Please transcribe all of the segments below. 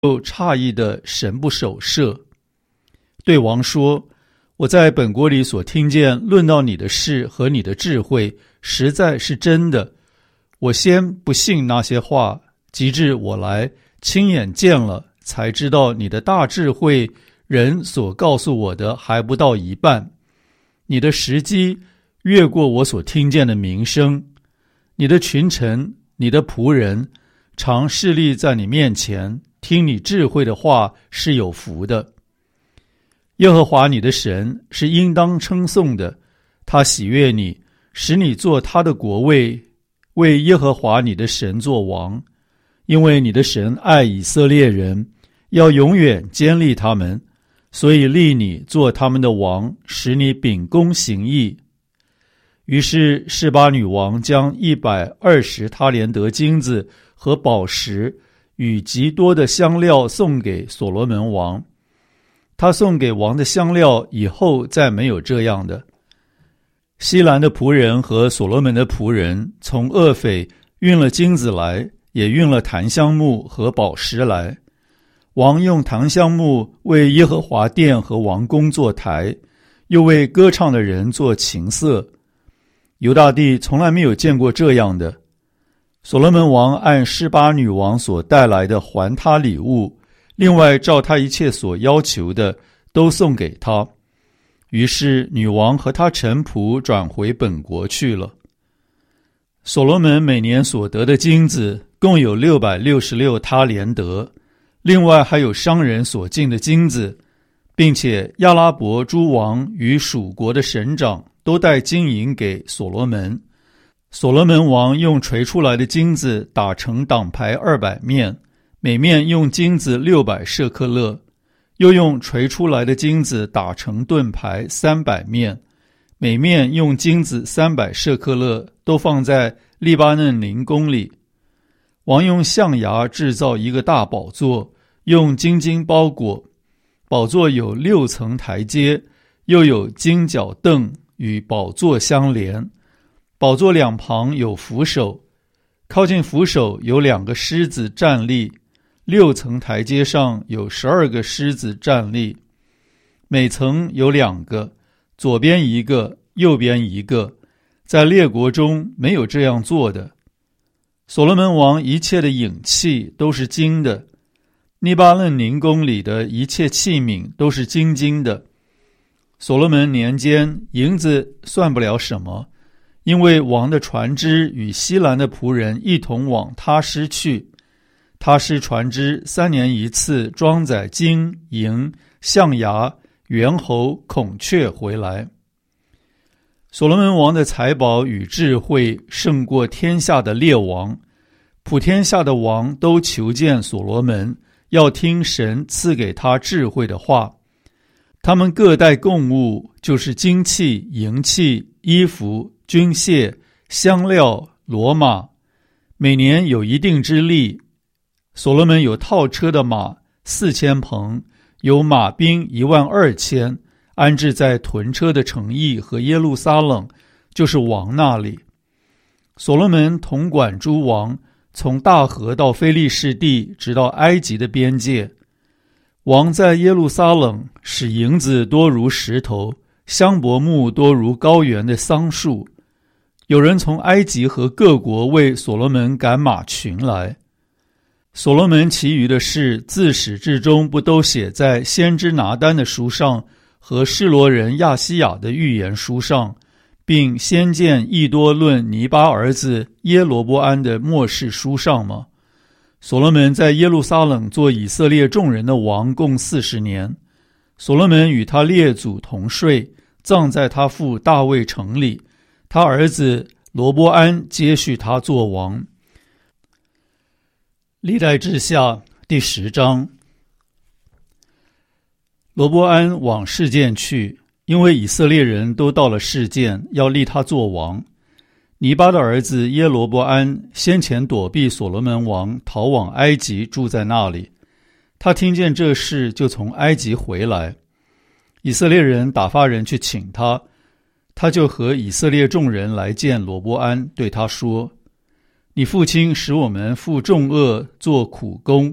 就诧异的神不守舍，对王说：我在本国里所听见论到你的事和你的智慧，实在是真的。我先不信那些话，及至我来亲眼见了，才知道你的大智慧，人所告诉我的还不到一半。你的时机越过我所听见的名声，你的群臣，你的仆人，常侍立在你面前，听你智慧的话是有福的。耶和华你的神是应当称颂的，他喜悦你，使你做他的国位，为耶和华你的神作王。因为你的神爱以色列人，要永远坚立他们，所以立你做他们的王，使你秉公行义。于是示巴女王将120他连得金子和宝石与极多的香料送给所罗门王。他送给王的香料以后再没有这样的。西兰的仆人和所罗门的仆人从厄斐运了金子来，也运了檀香木和宝石来。王用檀香木为耶和华殿和王宫做台，又为歌唱的人做琴瑟。犹大地从来没有见过这样的。所罗门王按示巴女王所带来的还他礼物，另外照他一切所要求的都送给他。于是女王和他臣仆转回本国去了。所罗门每年所得的金子共有666他连得，另外还有商人所进的金子，并且亚拉伯诸王与属国的省长都带金银给所罗门。所罗门王用锤出来的金子打成挡牌200面，每面用金子600舍克勒，又用锤出来的金子打成盾牌300面，每面用金子300舍克勒，都放在利巴嫩林宫里。王用象牙制造一个大宝座，用金金包裹，宝座有6层台阶，又有金脚凳与宝座相连。宝座两旁有扶手，靠近扶手有2个狮子站立，6层台阶上有12个狮子站立，每层有2个，左边1个，右边1个，在列国中没有这样做的。所罗门王一切的影器都是金的，利巴嫩林宫里的一切器皿都是金的。所罗门年间，银子算不了什么，因为王的船只与西兰的仆人一同往他施去。他施船只3年一次装载金银象牙猿猴孔雀回来。所罗门王的财宝与智慧胜过天下的列王，普天下的王都求见所罗门，要听神赐给他智慧的话。他们各带供物，就是金器银器衣服军械香料骡马，每年有一定之例。所罗门有套车的马4000棚，有马兵12000，安置在屯车的城邑和耶路撒冷，就是王那里。所罗门统管诸王，从大河到非利士地，直到埃及的边界。王在耶路撒冷使银子多如石头，香柏木多如高原的桑树。有人从埃及和各国为所罗门赶马群来。所罗门其余的事自始至终不都写在先知拿单的书上和示罗人亚西亚的预言书上，并先见益多论尼巴儿子耶罗波安的末世书上吗？所罗门在耶路撒冷做以色列众人的王共40年。所罗门与他列祖同睡，葬在他父大卫城里。他儿子罗波安接续他做王。历代志下第10章。罗波安往示剑去，因为以色列人都到了示剑，要立他做王。尼巴的儿子耶罗波安先前躲避所罗门王，逃往埃及，住在那里。他听见这事，就从埃及回来。以色列人打发人去请他，他就和以色列众人来见罗波安，对他说：你父亲使我们负重恶，做苦工，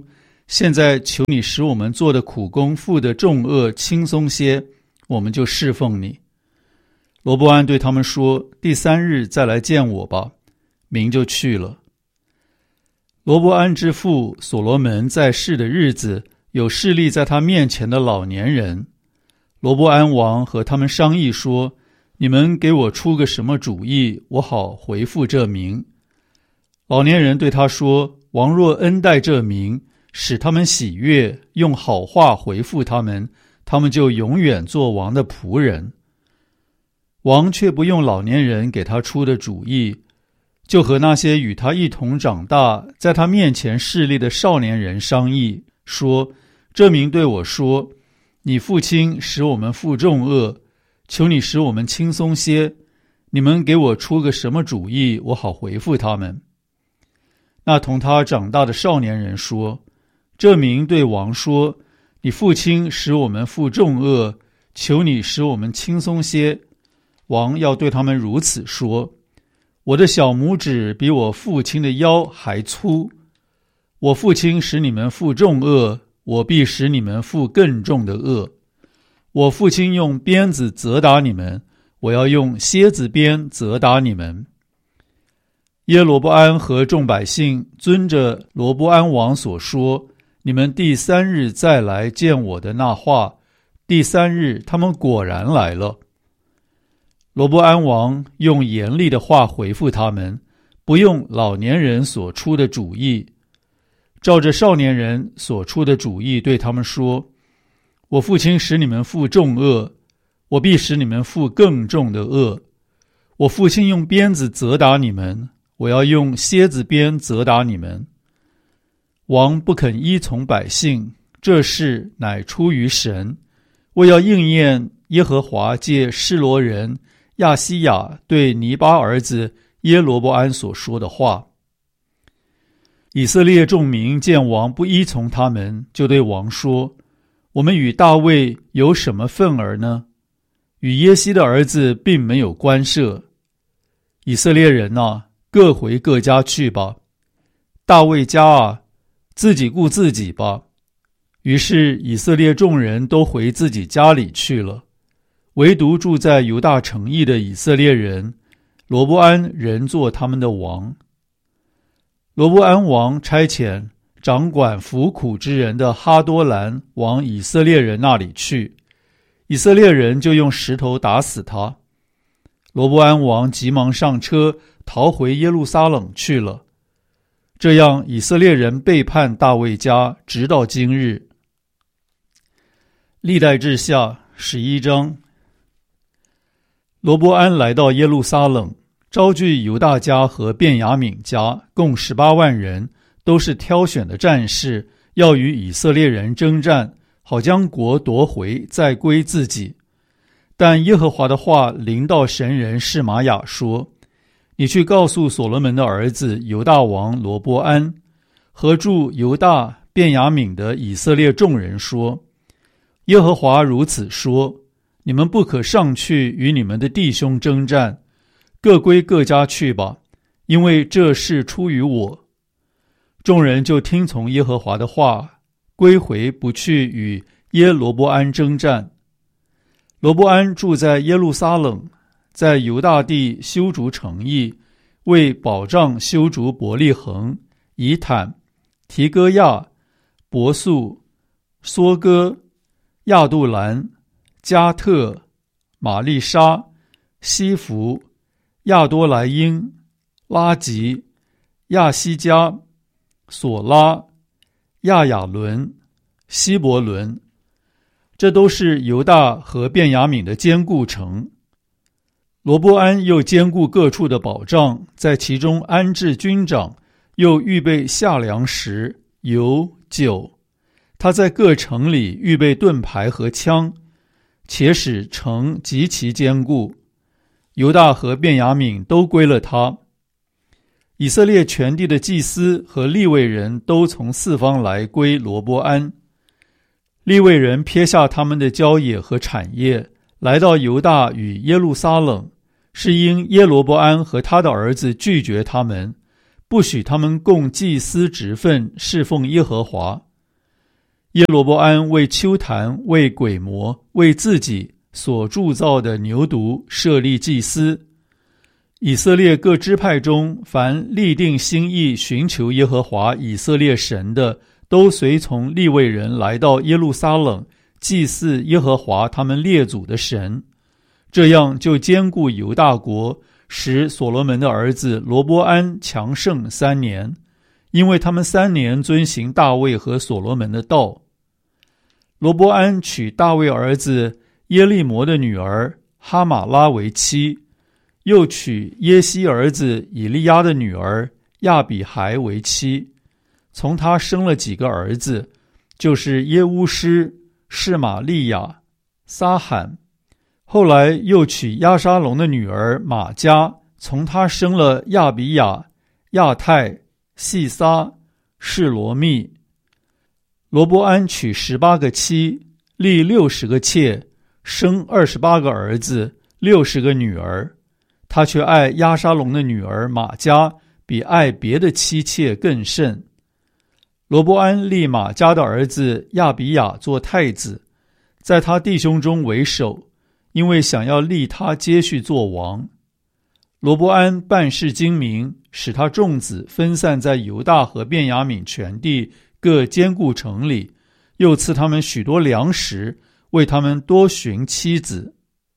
现在求你使我们做的苦工负的重恶轻松些，我们就侍奉你。罗波安对他们说，第3日再来见我吧，民就去了。罗波安之父所罗门在世的日子，有侍立在他面前的老年人。罗波安王和他们商议说，你们给我出个什么主意，我好回复这民。老年人对他说，王若恩待这民，使他们喜悦，用好话回复他们，他们就永远做王的仆人。王却不用老年人给他出的主意，就和那些与他一同长大，在他面前侍立的少年人商议，说，这民对我说，你父亲使我们负重恶，求你使我们轻松些，你们给我出个什么主意，我好回复他们。那同他长大的少年人说，这民对王说，你父亲使我们负重恶，求你使我们轻松些。王要对他们如此说，我的小拇指比我父亲的腰还粗，我父亲使你们负重恶，我必使你们负更重的恶。我父亲用鞭子责打你们，我要用蝎子鞭责打你们。耶罗波安和众百姓遵着罗波安王所说，你们第3日再来见我的那话，第3日他们果然来了。罗波安王用严厉的话回复他们，不用老年人所出的主意，照着少年人所出的主意对他们说，我父亲使你们负重恶，我必使你们负更重的恶。我父亲用鞭子责打你们，我要用蝎子鞭责打你们。王不肯依从百姓，这事乃出于神，为要应验耶和华借示罗人亚西亚对尼巴儿子耶罗波安所说的话。以色列众民见王不依从他们，就对王说，我们与大卫有什么分儿呢？与耶西的儿子并没有关涉。以色列人啊，各回各家去吧。大卫家啊，自己顾自己吧。于是以色列众人都回自己家里去了，唯独住在犹大城邑的以色列人，罗波安仍做他们的王。罗波安王差遣掌管服苦之人的哈多兰往以色列人那里去，以色列人就用石头打死他。罗波安王急忙上车，逃回耶路撒冷去了。这样以色列人背叛大卫家，直到今日。历代志下11章。罗波安来到耶路撒冷，招聚犹大家和便雅悯家，共18万人，都是挑选的战士，要与以色列人征战，好将国夺回，再归自己。但耶和华的话临到神人示玛雅说，你去告诉所罗门的儿子犹大王罗波安和住犹大便雅悯的以色列众人说，耶和华如此说，你们不可上去与你们的弟兄征战，各归各家去吧，因为这事出于我。众人就听从耶和华的话，归回不去与耶罗波安征战。罗波安住在耶路撒冷，在犹大地修筑城邑，为保障修筑伯利恒、以坦、提哥亚、伯素、梭哥、亚杜兰、加特、玛丽莎、西弗、亚多莱因、拉吉、亚西加、索拉、亚雅伦、希伯伦，这都是犹大和便雅悯的坚固城。罗波安又兼顾各处的保障，在其中安置军长，又预备下粮食、油、酒。他在各城里预备盾牌和枪，且使城极其坚固。犹大和便雅悯都归了他。以色列全地的祭司和利未人都从四方来归罗波安。利未人撇下他们的郊野和产业，来到犹大与耶路撒冷，是因耶罗波安和他的儿子拒绝他们，不许他们供祭司职分侍奉耶和华。 耶罗波安为丘坛、为鬼魔、为自己所铸造的牛犊设立祭司。以色列各支派中，凡立定心意寻求耶和华以色列神的，都随从利未人来到耶路撒冷，祭祀耶和华他们列祖的神。这样就兼顾犹大国，使所罗门的儿子罗波安强盛3年，因为他们3年遵行大卫和所罗门的道。罗波安娶大卫儿子耶利摩的女儿哈马拉为妻，又娶耶西儿子以利亚的女儿亚比孩为妻，从他生了几个儿子，就是耶乌施、示玛利亚、撒罕。后来又娶押沙龙的女儿玛迦，从他生了亚比雅、亚泰、细撒、示罗密。罗波安娶18个妻，立60个妾，生28个儿子，60个女儿。他却爱押沙龙的女儿玛迦，比爱别的妻妾更甚。罗波安立玛迦的儿子亚比雅做太子，在他弟兄中为首，因为想要立他接续做王。罗波安办事精明，使他众子分散在犹大和便雅悯全地各坚固城里，又赐他们许多粮食，为他们多寻妻子。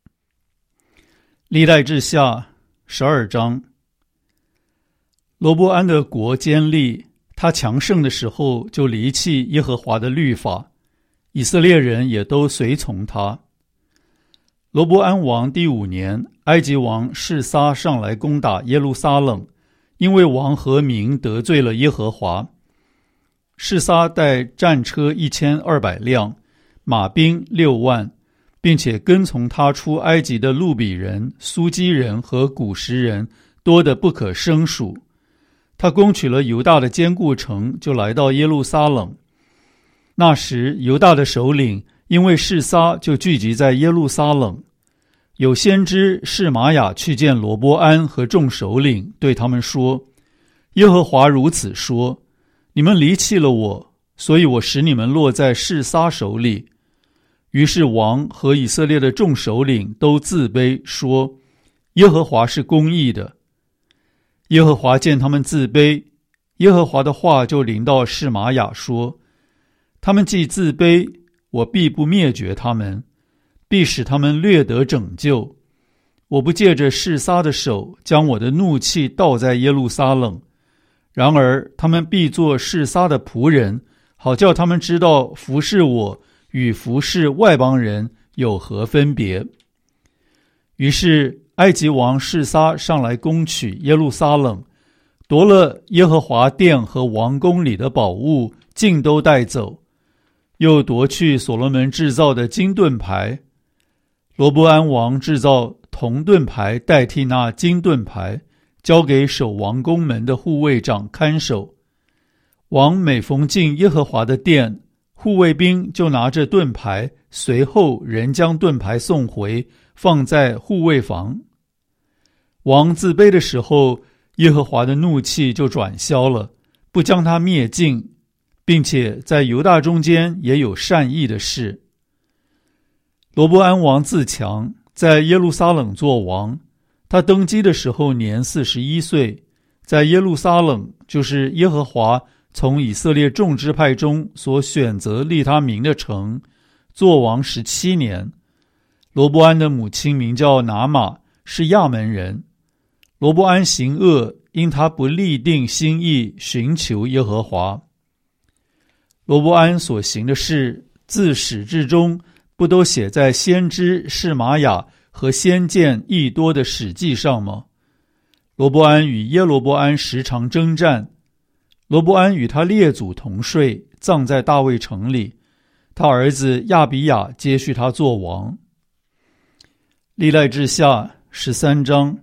历代志下12章。罗波安的国坚立，他强盛的时候就离弃耶和华的律法，以色列人也都随从他。罗波安王第5年，埃及王示撒上来攻打耶路撒冷，因为王和民得罪了耶和华。示撒带战车1200辆，马兵6万，并且跟从他出埃及的路比人、苏基人和古实人多得不可胜数。他攻取了犹大的坚固城，就来到耶路撒冷。那时犹大的首领因为示撒就聚集在耶路撒冷。有先知示玛雅去见罗波安和众首领，对他们说：耶和华如此说，你们离弃了我，所以我使你们落在示撒手里。于是王和以色列的众首领都自卑，说：耶和华是公义的。耶和华见他们自卑，耶和华的话就临到示玛雅说：他们既自卑，我必不灭绝他们，必使他们略得拯救。我不借着示撒的手将我的怒气倒在耶路撒冷，然而他们必做示撒的仆人，好叫他们知道服侍我与服侍外邦人有何分别。于是埃及王示撒上来攻取耶路撒冷，夺了耶和华殿和王宫里的宝物，尽都带走，又夺去所罗门制造的金盾牌。罗波安王制造铜盾牌代替那金盾牌，交给守王宫门的护卫长看守。王每逢进耶和华的殿，护卫兵就拿着盾牌，随后人将盾牌送回，放在护卫房。王自卑的时候，耶和华的怒气就转消了，不将他灭尽，并且在犹大中间也有善意的事。罗波安王自强，在耶路撒冷做王。他登基的时候年41岁，在耶路撒冷，就是耶和华从以色列众支派中所选择立他名的城，做王17年。罗波安的母亲名叫拿玛，是亚门人。罗波安行恶，因他不立定心意寻求耶和华。罗波安所行的事，自始至终不都写在先知示玛雅和先见益多的史记上吗？罗波安与耶罗波安时常征战，罗波安与他列祖同睡，葬在大卫城里。他儿子亚比雅接续他做王。历代志下13章。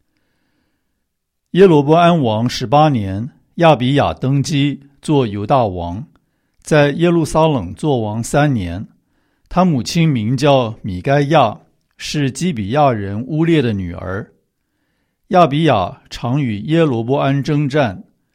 耶罗波安王18年，亚比雅登基，做犹大王，在耶路撒冷做王3年。他母亲名叫米该亚，是基比亚人乌列的女儿。亚比雅常与耶罗波安征战。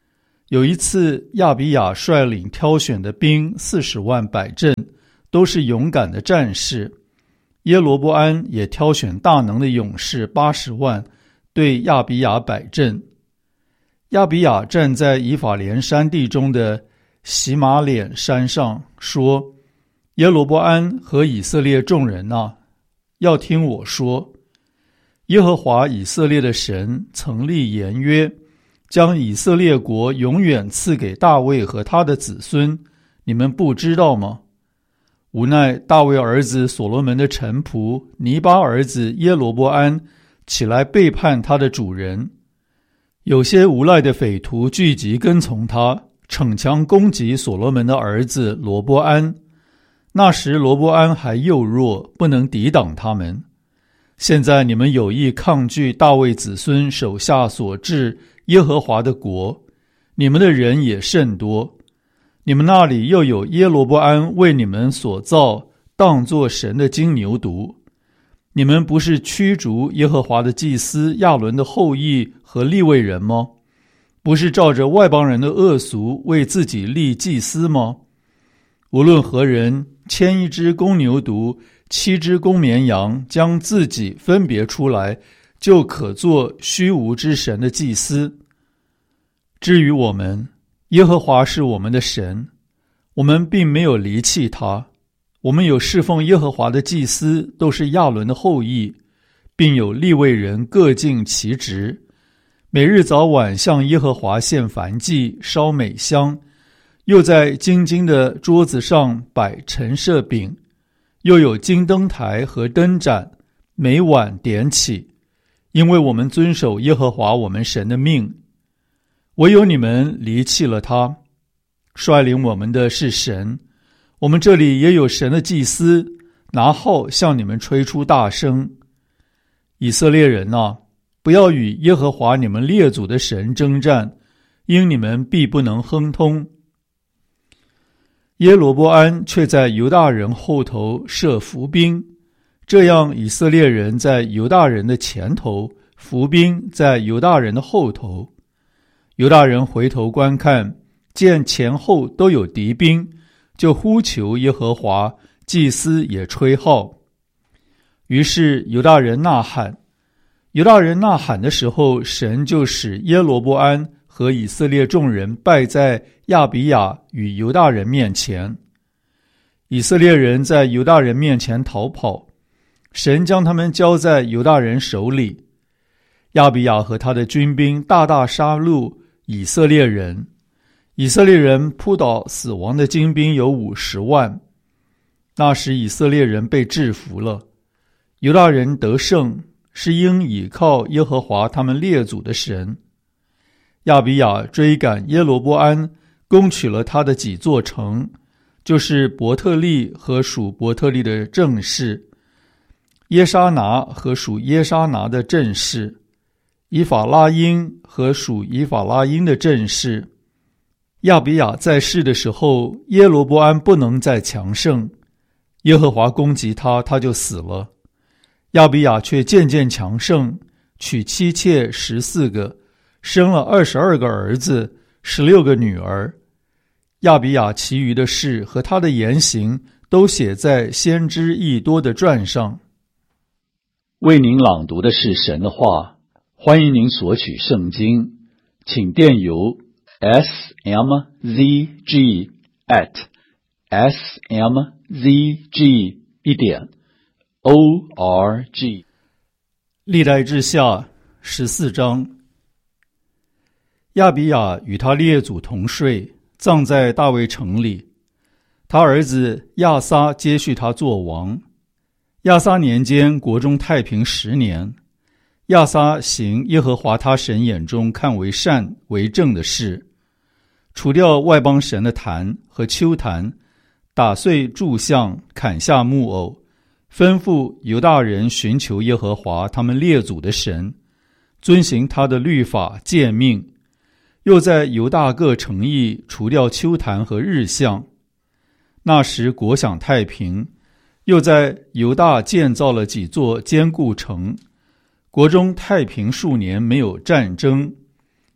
有一次，亚比亚率领挑选的兵40万摆阵，都是勇敢的战士。耶罗波安也挑选大能的勇士80万，对亚比亚摆阵。亚比亚站在以法莲山地中的洗马脸山上，说：耶罗波安和以色列众人啊，要听我说，耶和华以色列的神曾立言约，将以色列国永远赐给大卫和他的子孙，你们不知道吗？无奈大卫儿子所罗门的臣仆尼巴儿子耶罗波安起来背叛他的主人，有些无赖的匪徒聚集跟从他，逞强攻击所罗门的儿子罗波安。那时罗波安还幼弱，不能抵挡他们。现在你们有意抗拒大卫子孙手下所治耶和华的国，你们的人也甚多。你们那里又有耶罗波安为你们所造当作神的金牛犊，你们不是驱逐耶和华的祭司亚伦的后裔和利未人吗？不是照着外邦人的恶俗为自己立祭司吗？无论何人牵1只公牛犊7只公绵羊，将自己分别出来，就可做虚无之神的祭司。至于我们，耶和华是我们的神，我们并没有离弃他。我们有侍奉耶和华的祭司，都是亚伦的后裔，并有利未人各尽其职，每日早晚向耶和华献燔祭，烧美香，又在金金的桌子上摆陈设饼，又有金灯台和灯盏，每晚点起，因为我们遵守耶和华我们神的命。唯有你们离弃了他，率领我们的是神，我们这里也有神的祭司，拿号向你们吹出大声。以色列人啊，不要与耶和华你们列祖的神征战，因你们必不能亨通。耶罗波安却在犹大人后头设伏兵，这样以色列人在犹大人的前头，伏兵在犹大人的后头。犹大人回头观看，见前后都有敌兵，就呼求耶和华，祭司也吹号。于是犹大人呐喊。犹大人呐喊的时候，神就使耶罗波安和以色列众人败在亚比亚与犹大人面前。以色列人在犹大人面前逃跑，神将他们交在犹大人手里。亚比亚和他的军兵大大杀戮以色列人，以色列人扑倒死亡的精兵有50万。那时以色列人被制服了，犹大人得胜，是应倚靠耶和华他们列祖的神。亚比亚追赶耶罗波安，攻取了他的几座城，就是伯特利和属伯特利的正士，耶沙拿和属耶沙拿的正士，以法拉因和属以法拉因的正士。亚比亚在世的时候，耶罗波安不能再强盛，耶和华攻击他，他就死了。亚比亚却渐渐强盛，娶妻妾14个，生了22个儿子，16个女儿。亚比亚其余的事和他的言行都写在先知益多的传上。 为您朗读的是神的话，欢迎您索取圣经，请电邮 smzg@smzg.org。 历代志下14章。亚比亚与他列祖同睡，葬在大卫城里。他儿子亚撒接续他作王。亚撒年间，国中太平10年。亚撒行耶和华他神眼中看为善为正的事，除掉外邦神的坛和丘坛，打碎柱像，砍下木偶，吩咐犹大人寻求耶和华他们列祖的神，遵行他的律法诫命，又在犹大各城邑除掉丘坛和日像。那时国享太平，又在犹大建造了几座坚固城，国中太平数年，没有战争。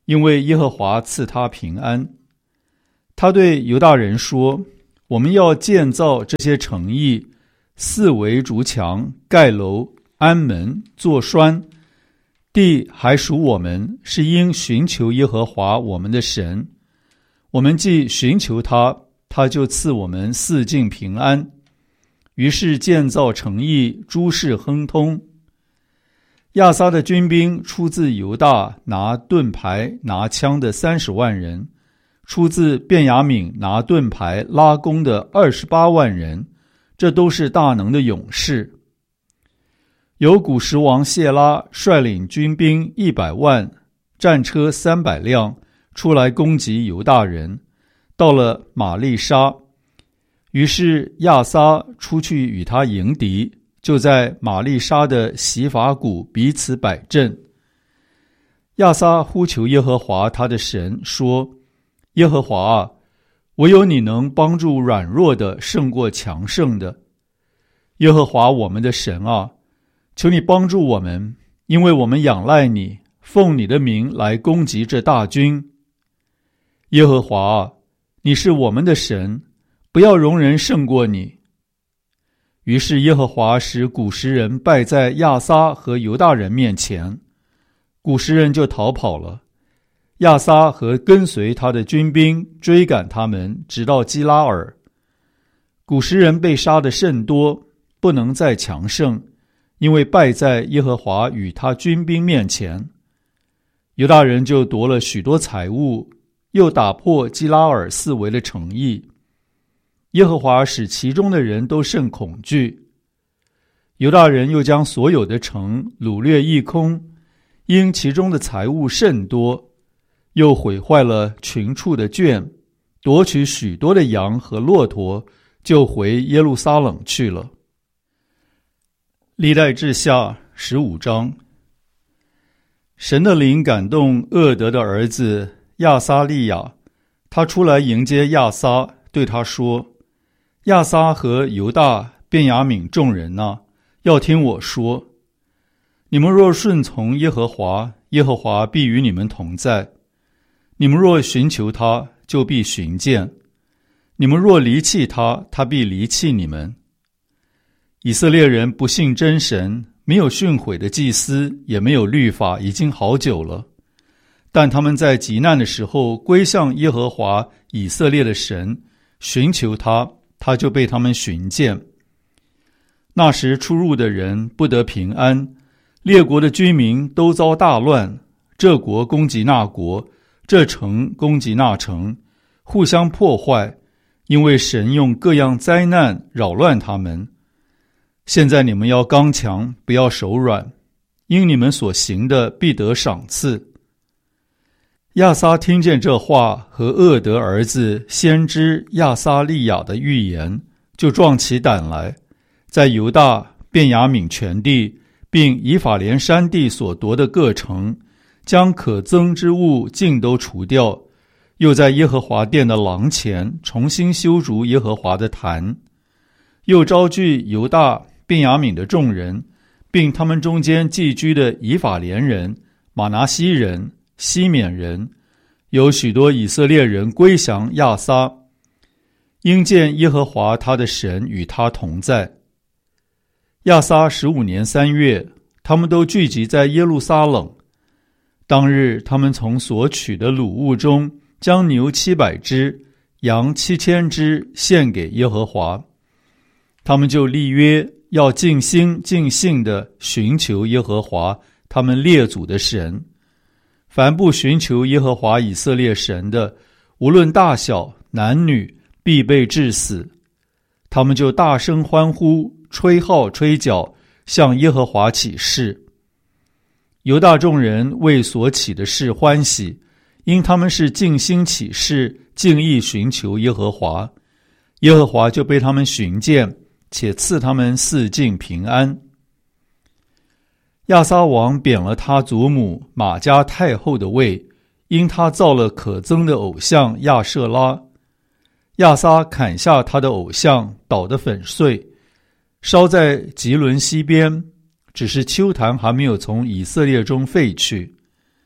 因为耶和华赐他平安。他对犹大人说，我们要建造这些城邑，四围筑墙，盖楼，安门，做栓。地还属我们，是因寻求耶和华我们的神。我们既寻求他，他就赐我们四境平安。于是建造城邑，诸事亨通。亚撒的军兵出自犹大，拿盾牌拿枪的30万人，出自便雅悯拿盾牌拉弓的28万人，这都是大能的勇士。有古实王谢拉率领军兵100万，战车300辆，出来攻击犹大人，到了玛利沙。于是亚撒出去与他迎敌，就在玛利沙的洗法谷彼此摆阵。亚撒呼求耶和华他的神，说：耶和华啊，唯有你能帮助软弱的胜过强盛的。耶和华我们的神啊，求你帮助我们，因为我们仰赖你，奉你的名来攻击这大军。耶和华啊，你是我们的神，不要容人胜过你。于是耶和华使古实人败在亚撒和犹大人面前，古实人就逃跑了。亚撒和跟随他的军兵追赶他们，直到基拉尔。古实人被杀的甚多，不能再强盛，因为败在耶和华与他军兵面前。犹大人就夺了许多财物，又打破基拉尔四围的城邑。耶和华使其中的人都甚恐惧。犹大人又将所有的城掳掠一空，因其中的财物甚多，又毁坏了群畜的圈，夺取许多的羊和骆驼，就回耶路撒冷去了。历代志下15章。神的灵感动厄德的儿子亚撒利雅，他出来迎接亚撒，对他说：亚撒和犹大、便雅悯众人啊，要听我说，你们若顺从耶和华，耶和华必与你们同在；你们若寻求他，就必寻见；你们若离弃他，他必离弃你们。以色列人不信真神，没有训诲的祭司，也没有律法，已经好久了。但他们在急难的时候归向耶和华以色列的神，寻求他，他就被他们寻见。那时出入的人不得平安，列国的居民都遭大乱，这国攻击那国，这城攻击那城，互相破坏，因为神用各样灾难扰乱他们。现在你们要刚强，不要手软，因你们所行的必得赏赐。亚撒听见这话和厄德儿子先知亚撒利雅的预言，就壮起胆来，在犹大、便雅悯全地，并以法莲山地所夺的各城，将可憎之物尽都除掉，又在耶和华殿的廊前重新修筑耶和华的坛，又招聚犹大、便雅悯的众人，并他们中间寄居的以法莲人、玛拿西人、西缅人，有许多以色列人归降亚撒，因见耶和华他的神与他同在。亚撒15年3月，他们都聚集在耶路撒冷。当日他们从所取的掳物中，将牛700只、羊7000只献给耶和华。他们就立约，要尽心尽性地寻求耶和华他们列祖的神。凡不寻求耶和华以色列神的，无论大小男女，必被治死。他们就大声欢呼，吹号吹角，向耶和华起誓。犹大众人为所起的事欢喜，因他们是尽心起誓，尽意寻求耶和华。耶和华就被他们寻见，且赐他们四境平安。亚撒王贬了他祖母玛迦太后的位，因他造了可憎的偶像亚舍拉。亚撒砍下他的偶像，捣得粉碎，烧在吉伦西边，只是丘坛还没有从以色列中废去。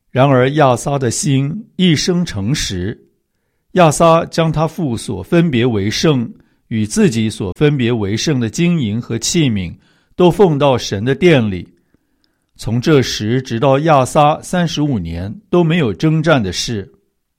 然而亚撒的心一生诚实，亚撒将他父所分别为圣与自己所分别为圣的金银和器皿都奉到神的殿里。从这时直到亚撒35年都没有征战的事。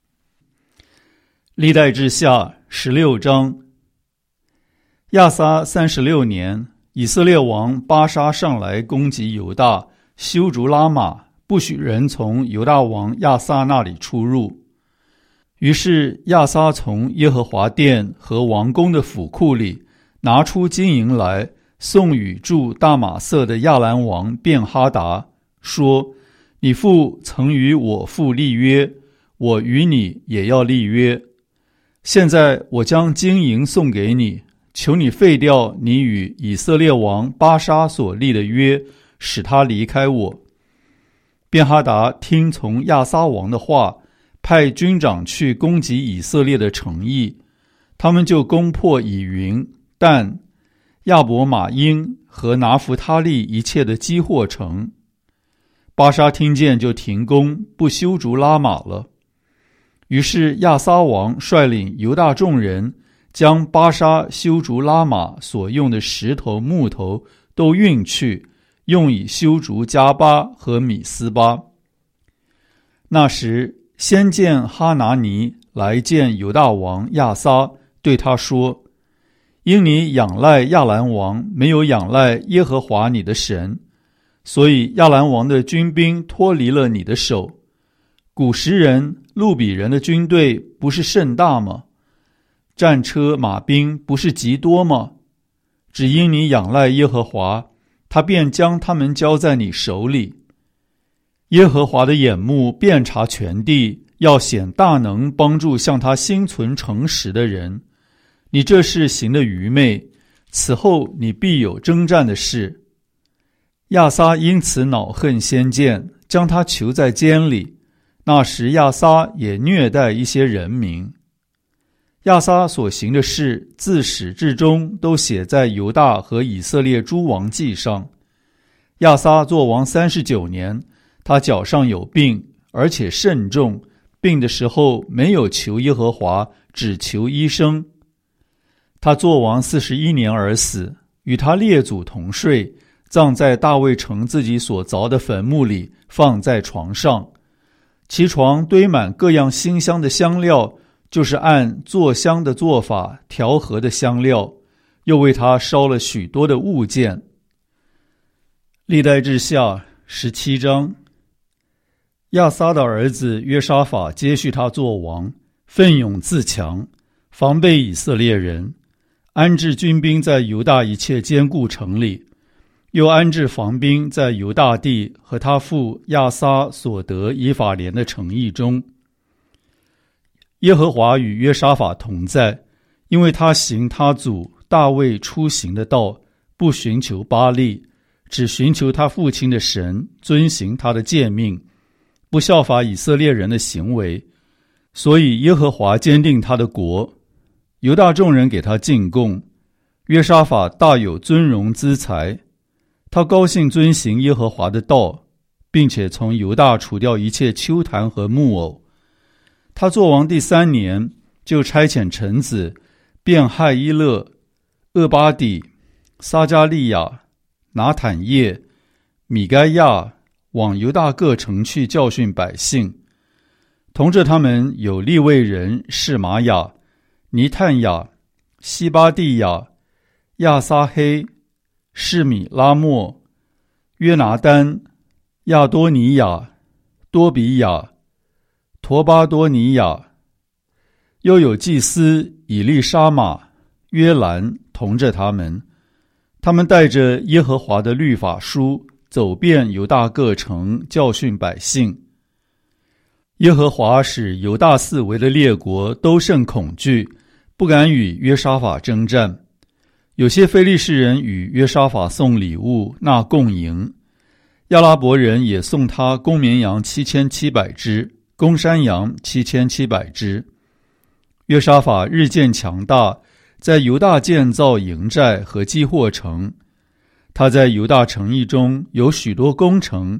历代志下16章。亚撒36年，以色列王巴沙上来攻击犹大，修筑拉玛，不许人从犹大王亚撒那里出入。于是亚撒从耶和华殿和王宫的府库里拿出金银来，送与住大马色的亚兰王便哈达，说：你父曾与我父立约，我与你也要立约。现在我将金银送给你，求你废掉你与以色列王巴沙所立的约，使他离开我。便哈达听从亚撒王的话，派军长去攻击以色列的城邑，他们就攻破以云、但、亚伯马因和拿弗他利一切的基货城。巴沙听见就停工，不修筑拉玛了。于是亚撒王率领犹大众人，将巴沙修筑拉玛所用的石头木头都运去，用以修筑加巴和米斯巴。那时先见哈拿尼来见犹大王亚撒，对他说：因你仰赖亚兰王，没有仰赖耶和华你的神，所以亚兰王的军兵脱离了你的手。古时人、路比人的军队不是甚大吗？战车马兵不是极多吗？只因你仰赖耶和华，他便将他们交在你手里。耶和华的眼目遍察全地，要显大能，帮助向他心存诚实的人。你这事行的愚昧，此后你必有征战的事。亚撒因此恼恨先见，将他囚在监里。那时亚撒也虐待一些人民。亚撒所行的事，自始至终都写在犹大和以色列诸王记上。亚撒作王39年，他脚上有病，而且甚重，病的时候没有求耶和华，只求医生。他作王41年而死，与他列祖同睡，葬在大卫城自己所凿的坟墓里，放在床上。其床堆满各样馨香的香料，就是按做香的做法调和的香料，又为他烧了许多的物件。历代志下17章。亚撒的儿子约沙法接续他做王，奋勇自强，防备以色列人，安置军兵在犹大一切坚固城里，又安置防兵在犹大地和他父亚撒所得以法莲的城邑中。耶和华与约沙法同在，因为他行他祖大卫出行的道，不寻求巴力，只寻求他父亲的神，遵行他的诫命，不效法以色列人的行为，所以耶和华坚定他的国。犹大众人给他进贡，约沙法大有尊荣资财。他高兴遵行耶和华的道，并且从犹大除掉一切丘坛和木偶。他作王第3年，就差遣臣子便亥伊勒、厄巴底、撒加利亚、拿坦叶、米该亚往犹大各城去教训百姓。同着他们有利未人示玛雅、尼探雅、西巴地亚、亚撒黑、示米拉莫、约拿丹、亚多尼亚、多比亚、陀巴多尼亚，又有祭司以利沙玛、约兰同着他们。他们带着耶和华的律法书，走遍犹大各城，教训百姓。耶和华使犹大四围的列国都甚恐惧，不敢与约沙法征战。有些非利士人与约沙法送礼物，纳贡银。亚拉伯人也送他公绵羊7700只，公山羊7700只。约沙法日渐强大，在犹大建造营寨和基货城。他在犹大城邑中有许多工程，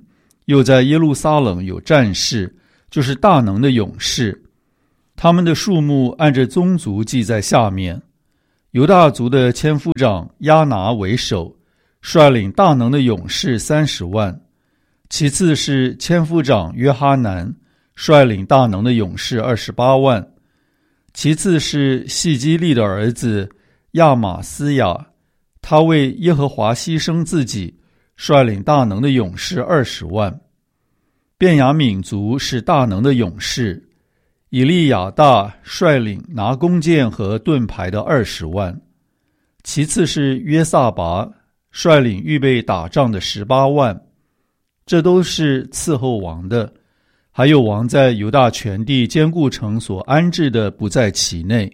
又在耶路撒冷有战士，就是大能的勇士。他们的数目按着宗族记在下面。犹大族的千夫长亚拿为首，率领大能的勇士30万。其次是千夫长约哈南，率领大能的勇士28万。其次是细基利的儿子亚玛斯雅，他为耶和华牺牲自己，率领大能的勇士20万。便雅悯族是大能的勇士，以利亚大率领拿弓箭和盾牌的20万。其次是约撒拔，率领预备打仗的18万。这都是伺候王的，还有王在犹大全地坚固城所安置的不在其内。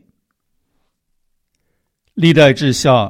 历代志下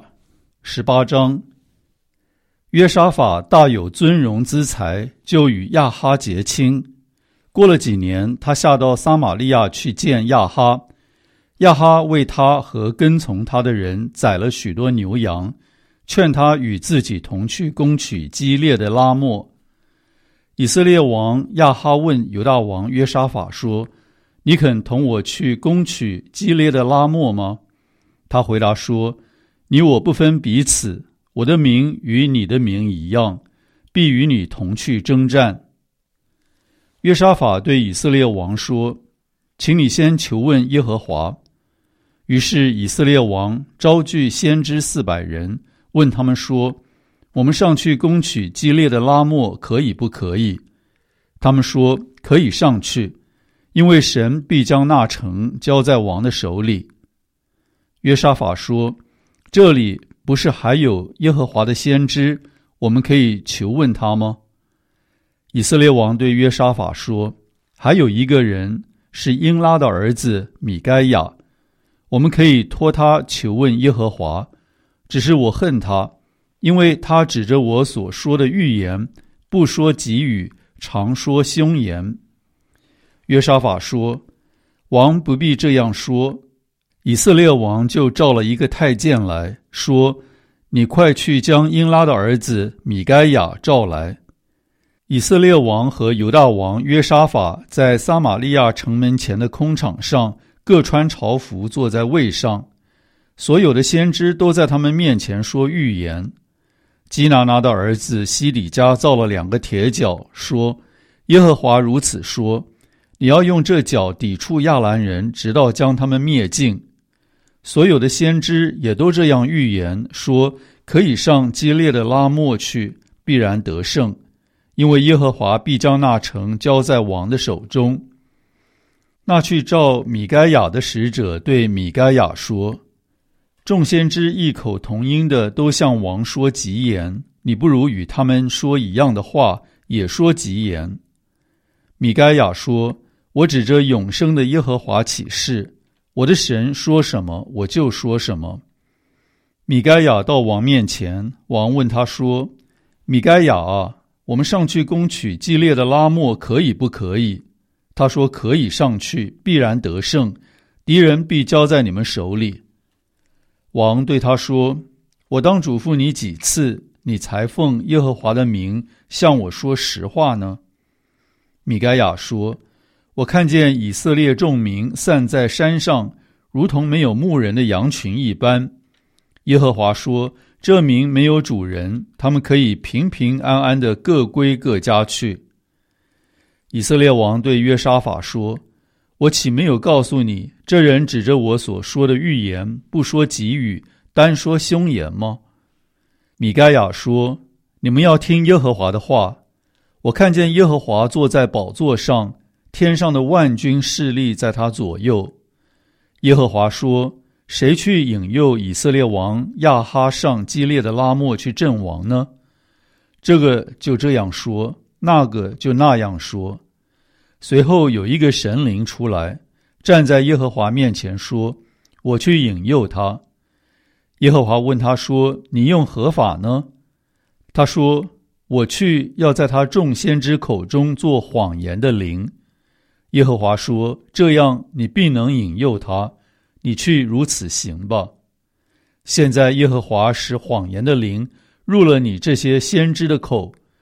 18章。约沙法大有尊荣资财，就与亚哈结亲。过了几年，他下到撒玛利亚去见亚哈。亚哈为他和跟从他的人宰了许多牛羊，劝他与自己同去攻取基列的拉末。以色列王亚哈问犹大王约沙法说：“你肯同我去攻取基列的拉末吗？”他回答说：“你我不分彼此，我的名与你的名一样，必与你同去征战。”约沙法对以色列王说：“请你先求问耶和华。”于是以色列王招聚先知400人，问他们说：“我们上去攻取基列的拉末可以不可以？”他们说：“可以上去，因为神必将那城交在王的手里。”约沙法说：“这里不是还有耶和华的先知，我们可以求问他吗？”以色列王对约沙法说：“还有一个人是英拉的儿子米该亚，我们可以托他求问耶和华，只是我恨他，因为他指着我所说的预言，不说吉语，常说凶言。”约沙法说：“王不必这样说。”以色列王就召了一个太监来说：“你快去将英拉的儿子米该亚召来。”以色列王和犹大王约沙法在撒玛利亚城门前的空场上各穿朝服，坐在位上，所有的先知都在他们面前说预言。基拿拿的儿子西底家造了2个铁角，说：“耶和华如此说，你要用这角抵触亚兰人，直到将他们灭尽。”所有的先知也都这样预言，说可以上基列的拉末去，必然得胜，因为耶和华必将那城交在王的手中。那去召米该亚的使者对米该亚说：“众先知异口同音的都向王说吉言，你不如与他们说一样的话，也说吉言。”米该亚说：“我指着永生的耶和华起誓，我的神说什么，我就说什么。”米该亚到王面前，王问他说：“米该亚啊，我们上去攻取基列的拉末可以不可以？”他说：“可以上去，必然得胜，敌人必交在你们手里。”王对他说：“我当嘱咐你几次，你才奉耶和华的名向我说实话呢？”米该亚说：“我看见以色列众民散在山上，如同没有牧人的羊群一般。耶和华说，这民没有主人，他们可以平平安安地各归各家去。”以色列王对约沙法说：“我岂没有告诉你，这人指着我所说的预言，不说吉语，单说凶言吗？”米该亚说：“你们要听耶和华的话。我看见耶和华坐在宝座上，天上的万军势力在他左右。耶和华说：谁去引诱以色列王亚哈上基列的拉末去阵亡呢？这个就这样说，那个就那样说。随后有一个神灵出来，站在耶和华面前说：我去引诱他。耶和华问他说：你用何法呢？他说：我去要在他众先知口中做谎言的灵。耶和华说：这样你必能引诱他，你去如此行吧。现在耶和华使谎言的灵入了你这些先知的口，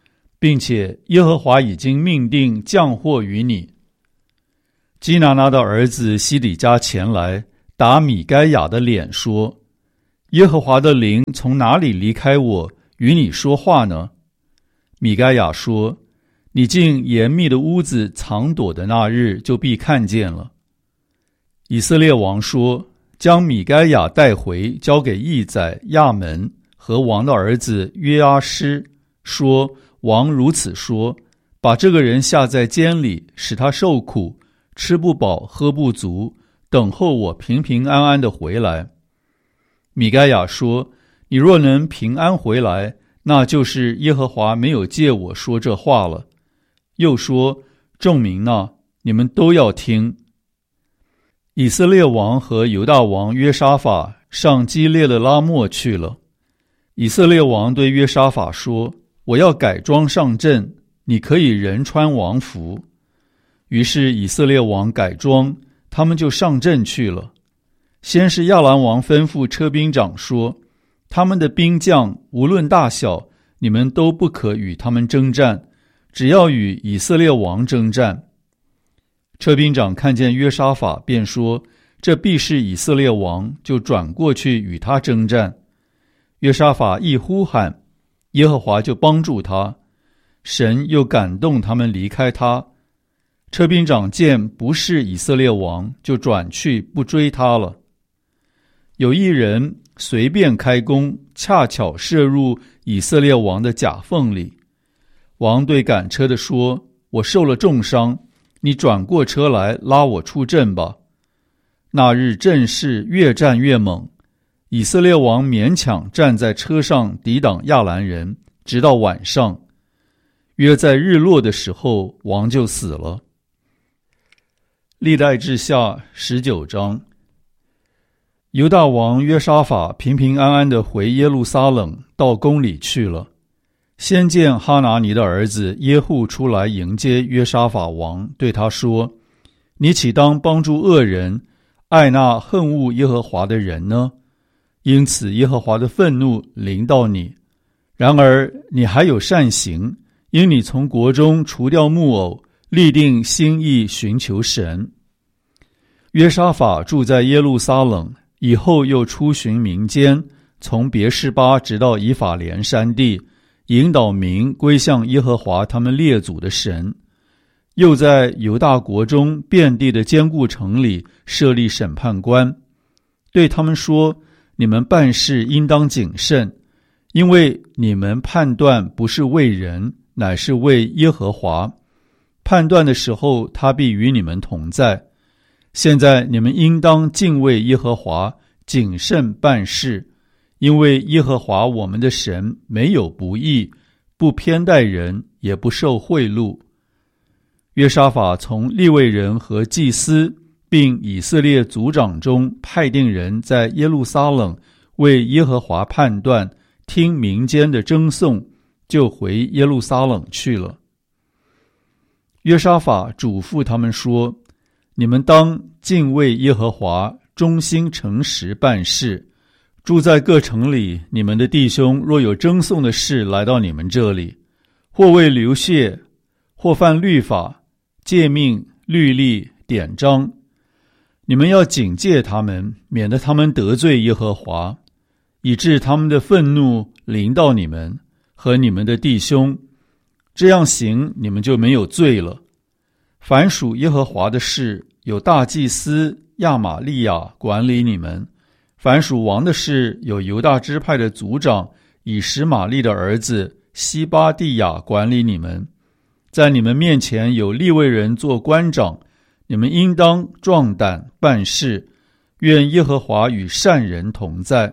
并且耶和华已经命定降祸于你。基拿拿的儿子西底家前来，打米该亚的脸说：耶和华的灵从哪里离开我，与你说话呢？米该亚说：你进严密的屋子藏躲的那日，就必看见了。以色列王说：将米该亚带回，交给义宰亚门和王的儿子约阿施，说：王如此说，把这个人下在监里，使他受苦，吃不饱喝不足，等候我平平安安的回来。米该亚说：你若能平安回来，那就是耶和华没有借我说这话了。又说：众民哪，你们都要听。以色列王和犹大王约沙法上基列的拉末去了。以色列王对约沙法说：我要改装上阵，你可以人穿王服。于是以色列王改装，他们就上阵去了。先是亚兰王吩咐车兵长说：他们的兵将无论大小，你们都不可与他们征战，只要与以色列王征战。车兵长看见约沙法，便说：这必是以色列王，就转过去与他征战。约沙法一呼喊，耶和华就帮助他，神又感动他们离开他。车兵长见不是以色列王，就转去不追他了。有一人随便开弓，恰巧射入以色列王的甲缝里。王对赶车的说：我受了重伤，你转过车来拉我出阵吧。那日阵势越战越猛，以色列王勉强站在车上抵挡亚兰人，直到晚上。约在日落的时候，王就死了。历代志下19章。犹大王约沙法平平安安地回耶路撒冷，到宫里去了。先见哈拿尼的儿子耶户出来迎接约沙法王，对他说：你岂当帮助恶人，爱那恨恶耶和华的人呢？因此耶和华的愤怒临到你。然而你还有善行，因你从国中除掉木偶，立定心意寻求神。约沙法住在耶路撒冷，以后又出巡民间，从别是巴直到以法莲山地，引导民归向耶和华他们列祖的神。又在犹大国中遍地的坚固城里设立审判官，对他们说：你们办事应当谨慎，因为你们判断不是为人，乃是为耶和华。判断的时候，他必与你们同在。现在你们应当敬畏耶和华，谨慎办事，因为耶和华我们的神没有不义，不偏待人，也不受贿赂。约沙法从利未人和祭司并以色列族长中派定人，在耶路撒冷为耶和华判断，听民间的争讼，就回耶路撒冷去了。约沙法嘱咐他们说：你们当敬畏耶和华，忠心诚实办事。住在各城里，你们的弟兄若有争讼的事来到你们这里，或为流血，或犯律法、诫命、律例、典章，你们要警戒他们，免得他们得罪耶和华，以致他们的愤怒临到你们和你们的弟兄。这样行，你们就没有罪了。凡属耶和华的事，有大祭司亚玛利亚管理你们；凡属王的事，有犹大支派的族长以实玛利的儿子西巴地亚管理你们。在你们面前有利未人做官长，你们应当壮胆办事，愿耶和华与善人同在。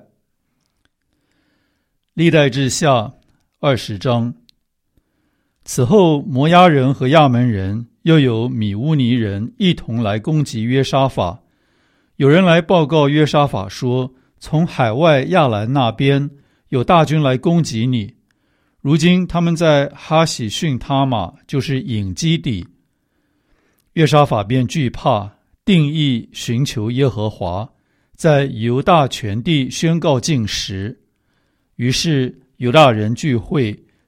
历代志下20章。此后摩押人和亚门人又有米乌尼人一同来攻击约沙法。有人来报告约沙法说，从海外亚兰那边有大军来攻击你，如今他们在哈喜逊他玛，就是隐基底。约沙法便惧怕，定义寻求耶和华，在犹大全地宣告禁食。于是犹大人聚会，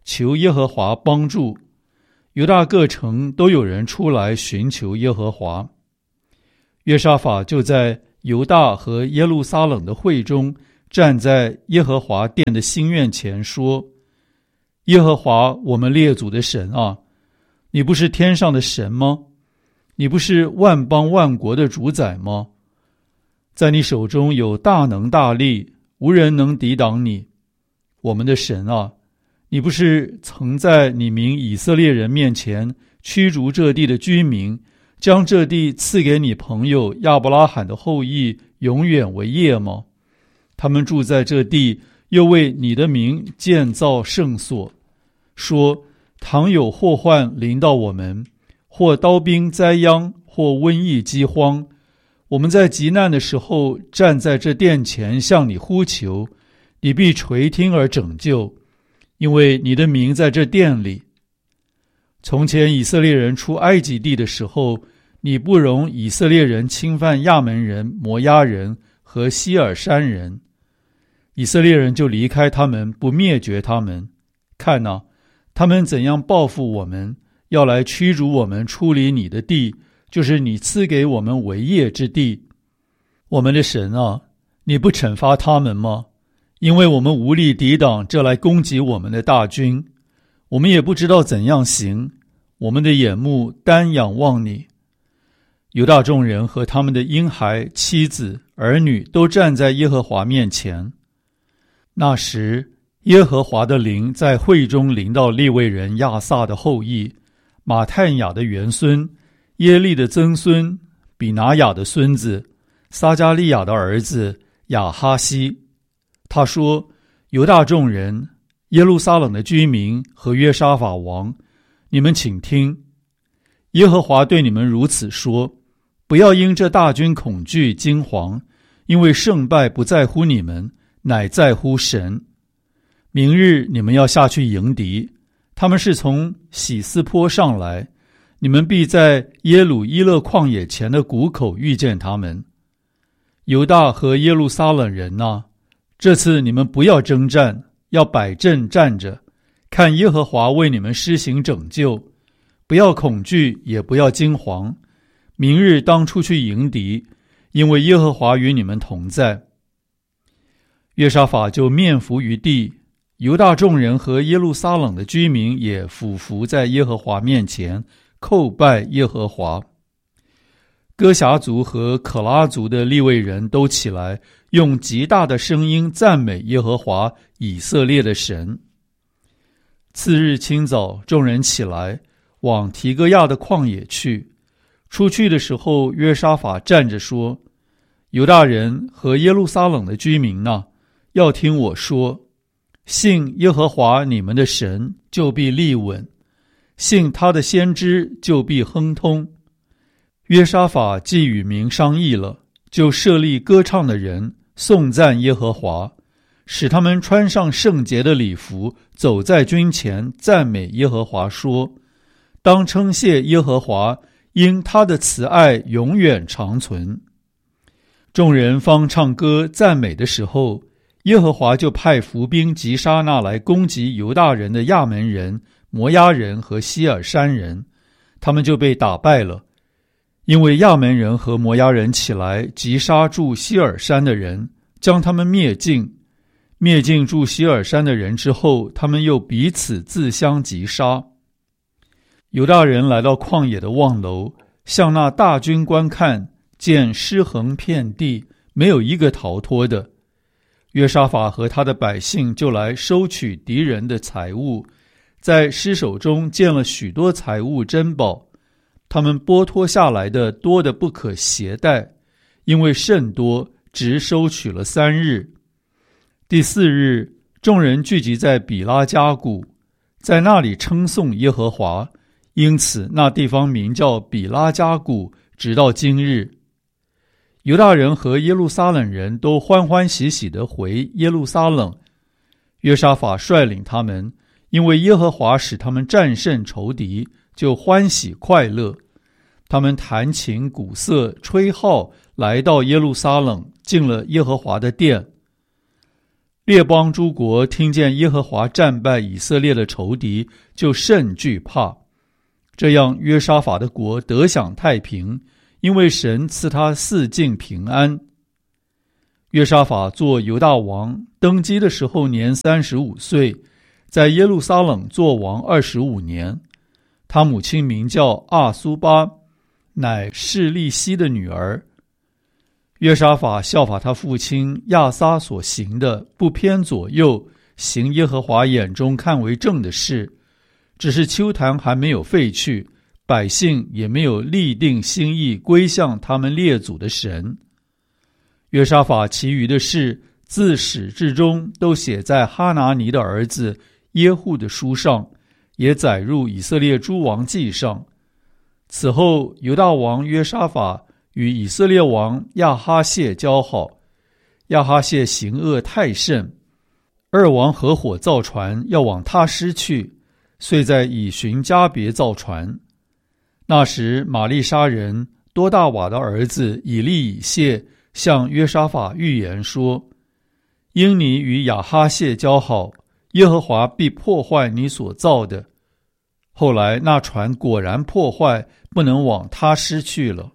求耶和华帮助。犹大各城都有人出来寻求耶和华。约沙法就在犹大和耶路撒冷的会中，站在耶和华殿的新院前说：耶和华我们列祖的神啊，你不是天上的神吗？你不是万邦万国的主宰吗？在你手中有大能大力，无人能抵挡你。我们的神啊，你不是曾在你民以色列人面前驱逐这地的居民，将这地赐给你朋友亚伯拉罕的后裔永远为业吗？他们住在这地，又为你的名建造圣所，说倘有祸患临到我们，或刀兵灾殃，或瘟疫饥荒，我们在急难的时候站在这殿前向你呼求，你必垂听而拯救，因为你的名在这殿里。从前以色列人出埃及地的时候，你不容以色列人侵犯亚门人、摩押人和希尔山人，以色列人就离开他们，不灭绝他们。看哪，他们怎样报复我们，要来驱逐我们出离你的地，就是你赐给我们为业之地。我们的神啊，你不惩罚他们吗？因为我们无力抵挡这来攻击我们的大军，我们也不知道怎样行，我们的眼目单仰望你。犹大众人和他们的婴孩、妻子、儿女都站在耶和华面前。那时，耶和华的灵在会中临到利未人亚萨的后裔，马探雅的元孙，耶利的曾孙，比拿雅的孙子，撒加利亚的儿子亚哈西。他说：犹大众人、耶路撒冷的居民和约沙法王，你们请听，耶和华对你们如此说：不要因这大军恐惧惊惶，因为胜败不在乎你们，乃在乎神。明日你们要下去迎敌，他们是从喜斯坡上来，你们必在耶鲁伊勒旷野前的谷口遇见他们。犹大和耶路撒冷人啊，这次你们不要征战，要摆阵站着，看耶和华为你们施行拯救，不要恐惧，也不要惊惶。明日当出去迎敌，因为耶和华与你们同在。约沙法就面伏于地，犹大众人和耶路撒冷的居民也俯伏在耶和华面前，叩拜耶和华。哥辖族和可拉族的利未人都起来，用极大的声音赞美耶和华以色列的神。次日清早，众人起来，往提哥亚的旷野去。出去的时候，约沙法站着说：犹大人和耶路撒冷的居民哪，要听我说，信耶和华你们的神，就必立稳；信他的先知，就必亨通。约沙法既与民商议了，就设立歌唱的人，颂赞耶和华，使他们穿上圣洁的礼服，走在军前，赞美耶和华，说：当称谢耶和华，因他的慈爱永远长存。众人方唱歌赞美的时候，耶和华就派伏兵击杀那来攻击犹大人的亚门人、摩押人和希尔山人，他们就被打败了。因为亚门人和摩押人起来击杀住希尔山的人，将他们灭尽。灭尽住希尔山的人之后，他们又彼此自相击杀。犹大人来到旷野的望楼，向那大军观看，见尸横遍地，没有一个逃脱的。约沙法和他的百姓就来收取敌人的财物，在尸首中见了许多财物珍宝，他们剥脱下来的多得不可携带，因为甚多，直收取了3日。第4日，众人聚集在比拉加谷，在那里称颂耶和华，因此那地方名叫比拉加谷，直到今日。犹大人和耶路撒冷人都欢欢喜喜地回耶路撒冷。约沙法率领他们，因为耶和华使他们战胜仇敌，就欢喜快乐。他们弹琴鼓瑟吹号，来到耶路撒冷，进了耶和华的殿。 列邦诸国听见耶和华战败以色列的仇敌，就甚惧怕。这样约沙法的国得享太平，因为神赐他四境平安。约沙法做犹大王，登基的时候年35岁，在耶路撒冷做王25年。他母亲名叫阿苏巴，乃示利希的女儿。约沙法效法他父亲亚撒所行的，不偏左右，行耶和华眼中看为正的事。只是丘坛还没有废去，百姓也没有立定心意归向他们列祖的神。约沙法其余的事，自始至终都写在哈拿尼的儿子耶户的书上，也载入以色列诸王记上。此后犹大王约沙法与以色列王亚哈谢交好，亚哈谢行恶太甚，二王合伙造船要往他施去，遂在以寻加别造船。那时玛利沙人多大瓦的儿子以利以谢向约沙法预言说，因你与亚哈谢交好，耶和华必破坏你所造的。后来那船果然破坏，不能往他施去了。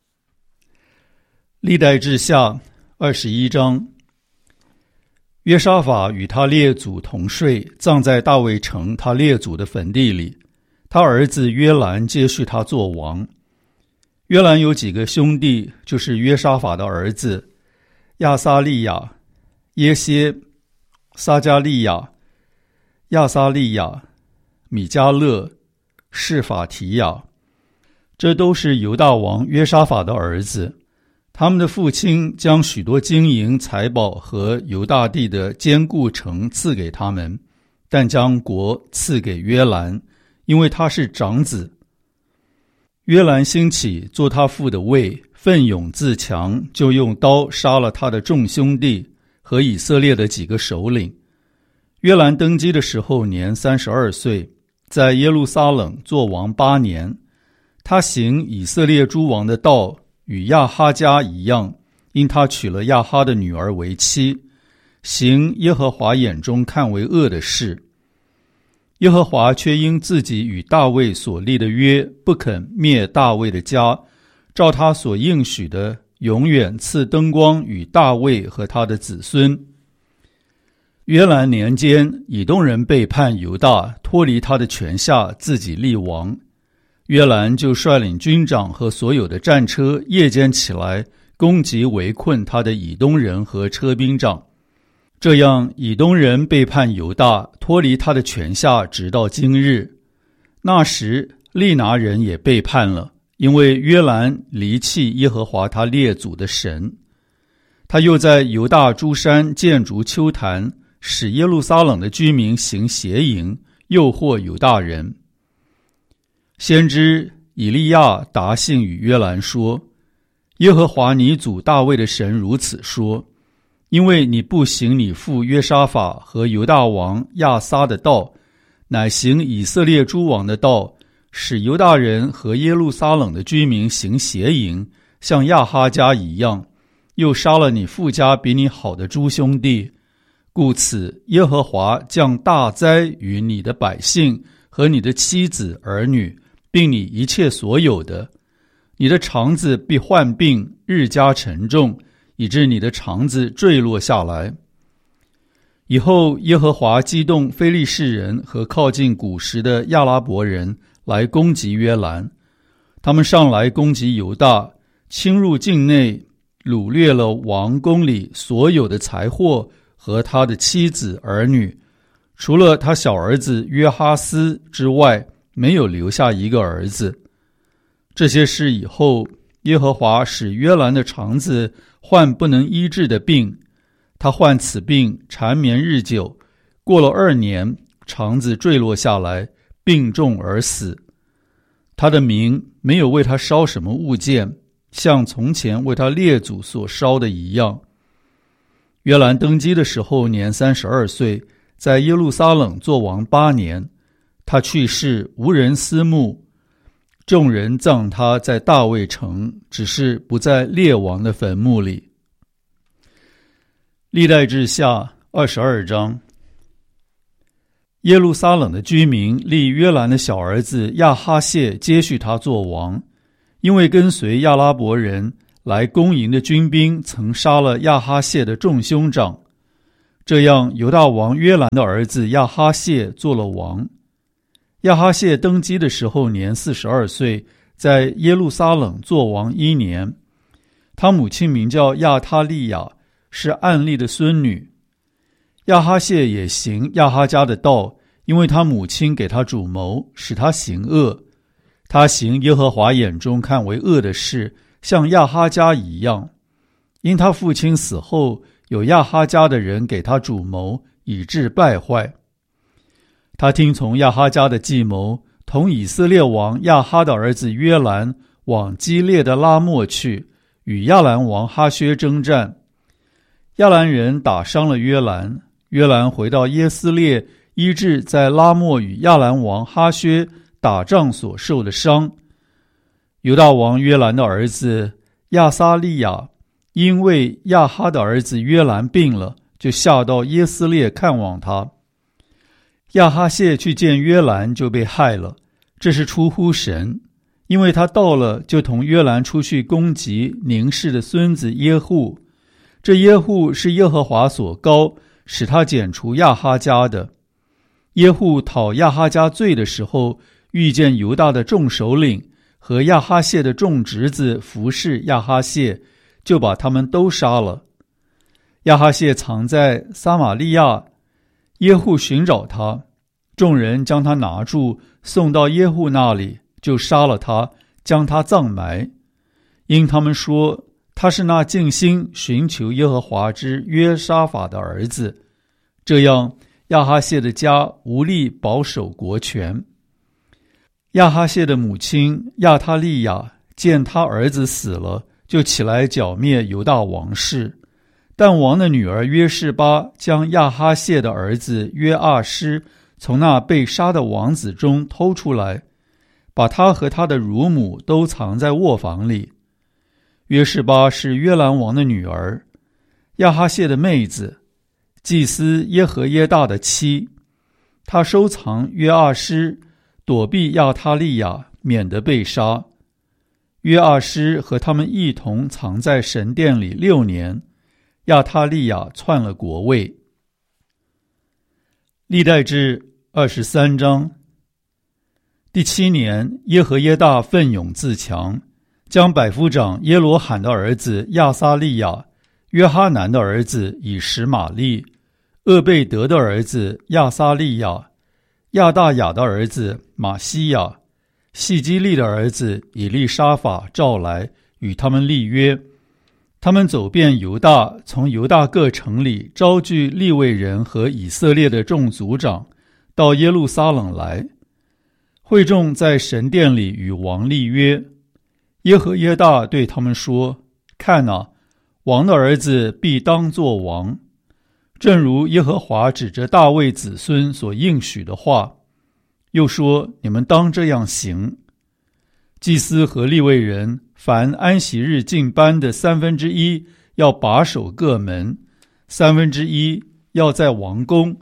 历代志下21章。约沙法与他列祖同睡，葬在大卫城他列祖的坟地里。他儿子约兰接续他做王。约兰有几个兄弟，就是约沙法的儿子亚撒利亚、耶歇、撒加利亚、亚撒利亚、米迦勒、示法提亚，这都是犹大王约沙法的儿子。他们的父亲将许多金银财宝和犹大地的坚固城赐给他们，但将国赐给约兰，因为他是长子。约兰兴起做他父的位，奋勇自强，就用刀杀了他的众兄弟和以色列的几个首领。约兰登基的时候年32岁，在耶路撒冷做王8年。他行以色列诸王的道，与亚哈家一样，因他娶了亚哈的女儿为妻，行耶和华眼中看为恶的事。耶和华却因自己与大卫所立的约，不肯灭大卫的家，照他所应许的，永远赐灯光与大卫和他的子孙。约兰年间，以东人背叛犹大，脱离他的权下，自己立王。约兰就率领军长和所有的战车，夜间起来攻击围困他的以东人和车兵长。这样以东人背叛犹大，脱离他的权下，直到今日。那时利拿人也背叛了，因为约兰离弃耶和华他列祖的神。他又在犹大诸山建筑丘坛，使耶路撒冷的居民行邪淫，诱惑犹大人。先知以利亚答信与约兰说，耶和华你祖大卫的神如此说，因为你不行你父约沙法和犹大王亚撒的道，乃行以色列诸王的道，使犹大人和耶路撒冷的居民行邪淫，像亚哈家一样，又杀了你父家比你好的诸兄弟。故此耶和华降大灾于你的百姓和你的妻子儿女，并你一切所有的。你的肠子必患病，日加沉重，以致你的肠子坠落下来。以后耶和华激动非利士人和靠近古时的亚拉伯人来攻击约兰，他们上来攻击犹大，侵入境内，掳掠了王宫里所有的财货和他的妻子儿女，除了他小儿子约哈斯之外，没有留下一个儿子。这些事以后，耶和华使约兰的肠子患不能医治的病，他患此病缠绵日久，过了2年，肠子坠落下来，病重而死。他的民没有为他烧什么物件，像从前为他列祖所烧的一样。约兰登基的时候年32岁，在耶路撒冷做王8年。他去世，无人思慕，众人葬他在大卫城，只是不在列王的坟墓里。历代志下 22章。耶路撒冷的居民立约兰的小儿子亚哈谢接续他做王，因为跟随亚拉伯人来攻营的军兵曾杀了亚哈谢的众兄长，这样犹大王约兰的儿子亚哈谢做了王。亚哈谢登基的时候年42岁，在耶路撒冷做王1年。他母亲名叫亚他利亚，是暗利的孙女。亚哈谢也行亚哈家的道，因为他母亲给他主谋，使他行恶。他行耶和华眼中看为恶的事，像亚哈家一样。因他父亲死后，有亚哈家的人给他主谋，以致败坏。他听从亚哈家的计谋，同以色列王亚哈的儿子约兰往基列的拉末去，与亚兰王哈薛征战。亚兰人打伤了约兰，约兰回到耶斯列，医治在拉末与亚兰王哈薛打仗所受的伤。犹大王约兰的儿子亚撒利亚因为亚哈的儿子约兰病了，就下到耶斯列看望他。亚哈谢去见约兰，就被害了，这是出乎神，因为他到了，就同约兰出去攻击宁氏的孙子耶户。这耶户是耶和华所膏，使他剪除亚哈家的。耶户讨亚哈家罪的时候，遇见犹大的众首领和亚哈谢的众侄子服侍亚哈谢，就把他们都杀了。亚哈谢藏在撒玛利亚，耶户寻找他，众人将他拿住，送到耶户那里，就杀了他，将他葬埋。因他们说他是那尽心寻求耶和华之约沙法的儿子，这样亚哈谢的家无力保守国权。亚哈谢的母亲亚他利亚见他儿子死了，就起来剿灭犹大王室。但王的女儿约示巴将亚哈谢的儿子约阿施从那被杀的王子中偷出来，把他和他的乳母都藏在卧房里。约示巴是约兰王的女儿，亚哈谢的妹子，祭司耶和耶大的妻。他收藏约阿施，躲避亚他利亚，免得被杀。约阿施和他们一同藏在神殿里6年，亚他利亚篡了国位。历代志23章。第7年，耶和耶大奋勇自强，将百夫长耶罗罕的儿子亚撒利亚、约哈南的儿子以实玛利、厄贝德的儿子亚撒利亚、亚大雅的儿子马西亚、细基利的儿子以利沙法召来，与他们立约。他们走遍犹大，从犹大各城里招聚利未人和以色列的众族长，到耶路撒冷来。会众在神殿里与王立约。耶和耶大对他们说：看哪，王的儿子必当作王，正如耶和华指着大卫子孙所应许的话。又说：你们当这样行。祭司和利未人凡安息日进班的1/3要把守各门，1/3要在王宫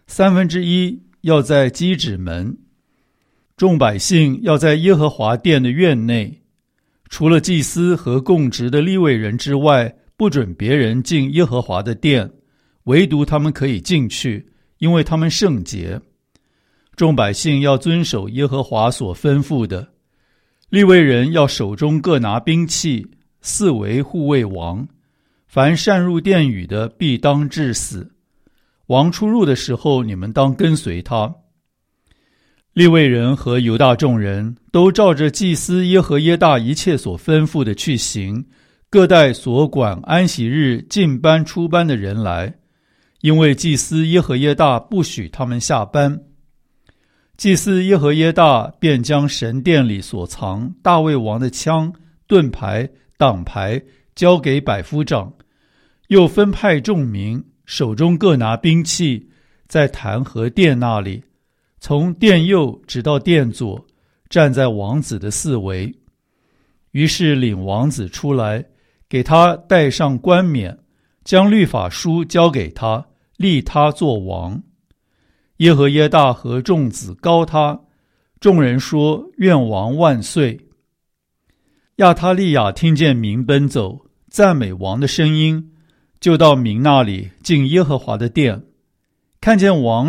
，1/3要在基指门。众百姓要在耶和华殿的院内，除了祭司和供职的利未人之外，不准别人进耶和华的殿，唯独他们可以进去，因为他们圣洁。众百姓要遵守耶和华所吩咐的。利未人要手中各拿兵器，四围护卫王。凡擅入殿宇的，必当治死。王出入的时候，你们当跟随他。利未人和犹大众人都照着祭司耶和耶大一切所吩咐的去行，各带所管安息日进班出班的人来，因为祭司耶和耶大不许他们下班。祭司耶和耶大便将神殿里所藏大卫王的枪、盾牌、挡牌交给百夫长，又分派众民手中各拿兵器，在坛和殿那里，从殿右直到殿左，站在王子的四围。于是领王子出来，给他戴上冠冕，将律法书交给他， 立他作王。耶和耶大和众子膏他，众人说：愿王万岁。亚他利亚听见民奔走，赞美王的声音，就到民那里进耶和华的殿，看见王